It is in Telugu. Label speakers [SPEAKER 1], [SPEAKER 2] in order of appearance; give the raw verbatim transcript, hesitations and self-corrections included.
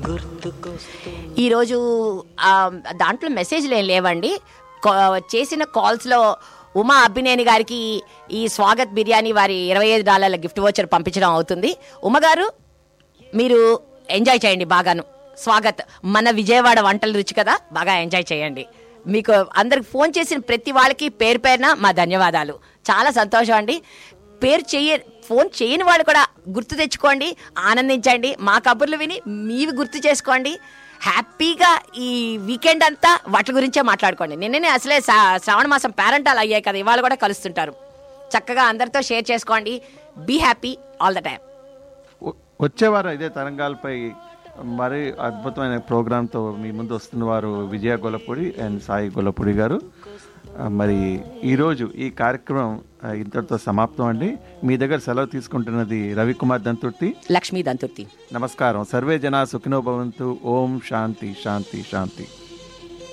[SPEAKER 1] ఈరోజు దాంట్లో మెసేజ్లు ఏం లేవండి. చేసిన కాల్స్లో ఉమా అబ్బినేని గారికి ఈ స్వాగత్ బిర్యానీ వారి ఇరవై ఐదు డాలర్ల గిఫ్ట్ వోచర్ పంపించడం అవుతుంది. ఉమ్మగారు మీరు ఎంజాయ్ చేయండి బాగాను. స్వాగత్ మన విజయవాడ వంటల రుచి కదా, బాగా ఎంజాయ్ చేయండి. మీకు అందరికి ఫోన్ చేసిన ప్రతి వాళ్ళకి పేరు పేరున మా ధన్యవాదాలు. చాలా సంతోషం అండి. పేరు చెయ్య ఫోన్ చేయని వాళ్ళు కూడా గుర్తు తెచ్చుకోండి, ఆనందించండి. మా కబుర్లు విని మీవి గుర్తు చేసుకోండి. హ్యాపీగా ఈ వీకెండ్ అంతా వాటి గురించే మాట్లాడుకోండి. నిన్ననే అసలే శ్రావణ మాసం పేరెంటాలు అయ్యాయి కదా, ఇవాళ కూడా కలుస్తుంటారు. చక్కగా అందరితో షేర్ చేసుకోండి. Be happy all the time.
[SPEAKER 2] వచ్చేవారు ఇదే తరంగాలపై మరి అద్భుతమైన ప్రోగ్రాంతో మీ ముందు వస్తున్న వారు విజయ గొల్లపూడి అండ్ సాయి గొల్లపూడి గారు. మరి ఈరోజు ఈ కార్యక్రమం ఇంతటితో సమాప్తం అండి. మీ దగ్గర సెలవు తీసుకుంటున్నది రవికుమార్ దంతుర్తి,
[SPEAKER 1] లక్ష్మీ దంతుర్తి.
[SPEAKER 2] నమస్కారం. సర్వే జనా సుఖినో భవంతు. ఓం శాంతి శాంతి శాంతి.